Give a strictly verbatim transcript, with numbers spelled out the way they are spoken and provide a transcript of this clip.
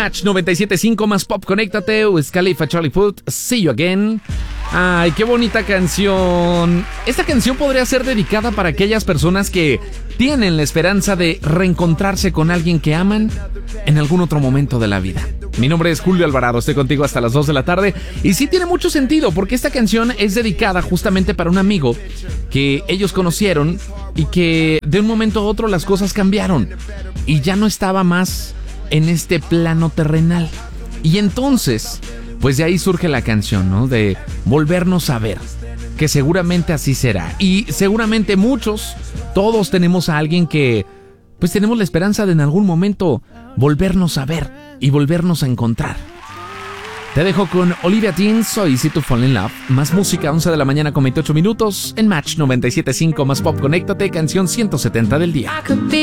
Match noventa y siete punto cinco más pop, conéctate. Wiz Khalifa, Charlie Puth, See You Again. Ay, qué bonita canción. Esta canción podría ser dedicada para aquellas personas que tienen la esperanza de reencontrarse con alguien que aman en algún otro momento de la vida. Mi nombre es Julio Alvarado, estoy contigo hasta las dos de la tarde. Y sí tiene mucho sentido, porque esta canción es dedicada justamente para un amigo que ellos conocieron y que de un momento a otro las cosas cambiaron y ya no estaba más en este plano terrenal. Y entonces, pues de ahí surge la canción, ¿no? De volvernos a ver, que seguramente así será. Y seguramente muchos, todos tenemos a alguien que, pues tenemos la esperanza de en algún momento volvernos a ver y volvernos a encontrar. Te dejo con Olivia Dean, So Easy to Fall in Love. Más música, once de la mañana con veintiocho minutos en Match noventa y siete punto cinco más pop, conéctate, canción ciento setenta del día.